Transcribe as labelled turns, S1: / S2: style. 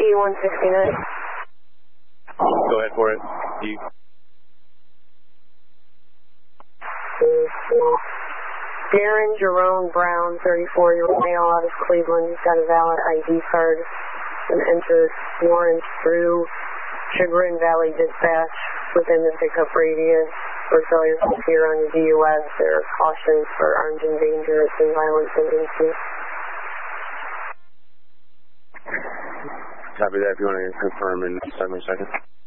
S1: P169.
S2: Go ahead for it.
S1: Darren Jerome Brown, 34-year-old male out of Cleveland. He's got a valid ID card and enters Lawrence through Chagrin Valley Dispatch within the pickup radius. For failure to appear on the DUS, there are cautions for armed and dangerous and violent tendencies.
S2: Copy that if you want to confirm in 7 seconds.